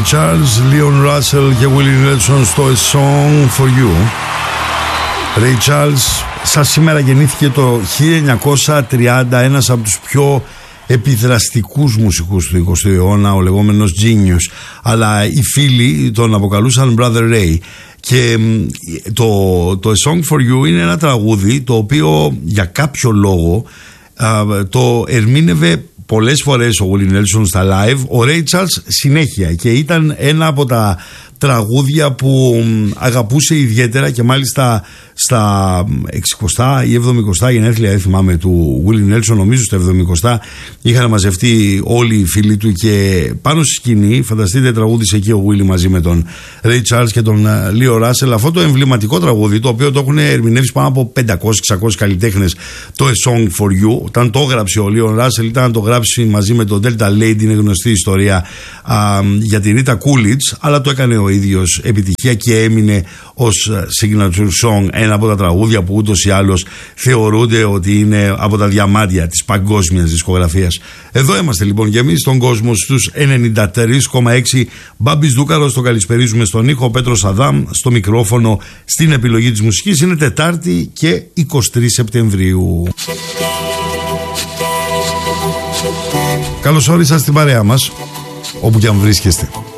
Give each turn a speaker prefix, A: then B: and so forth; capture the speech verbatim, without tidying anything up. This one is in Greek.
A: Ray Charles, Leon Russell και Willie Nelson στο A Song For You. Ray Charles, σαν σήμερα γεννήθηκε το χίλια εννιακόσια τριάντα, ένας από τους πιο επιδραστικούς μουσικούς του εικοστού αιώνα, ο λεγόμενος Genius, αλλά οι φίλοι τον αποκαλούσαν Brother Ray. Και το, το A Song For You είναι ένα τραγούδι το οποίο για κάποιο λόγο α, το ερμήνευε πολλές φορές ο Willie Nelson στα live, ο Ray Charles συνέχεια, και ήταν ένα από τα τραγούδια που αγαπούσε ιδιαίτερα, και μάλιστα στα εξηκοστά ή εβδομηκοστά γενέθλια, δεν θυμάμαι, του Willie Nelson, νομίζω στα εβδομηκοστά, είχαν μαζευτεί όλοι οι φίλοι του και πάνω στη σκηνή, φανταστείτε, τραγούδισε εκεί ο Willie μαζί με τον Ray Charles και τον Leo Russell αυτό το εμβληματικό τραγούδι, το οποίο το έχουν ερμηνεύσει πάνω από πεντακόσιοι εξακόσιοι καλλιτέχνες, το A Song For You. Όταν το έγραψε ο Leo Russell ήταν να το γράψει μαζί με τον Delta Lady, είναι γνωστή ιστορία α, για την Rita Coolidge, αλλά το έκανε ο ίδιος επιτυχία και έμεινε ως signature song, ένα από τα τραγούδια που ούτως ή άλλως θεωρούνται ότι είναι από τα διαμάντια της παγκόσμιας δισκογραφίας. Εδώ είμαστε λοιπόν και εμείς στον κόσμο στους ενενήντα τρία κόμμα έξι. Μπάμπης Δούκαρος, το καλησπερίζουμε στον ήχο, ο Πέτρος Αδάμ στο μικρόφωνο, στην επιλογή της μουσικής. Είναι Τετάρτη και εικοστή τρίτη Σεπτεμβρίου. Καλώς όρισα στην παρέα μας, όπου και αν βρίσκεστε.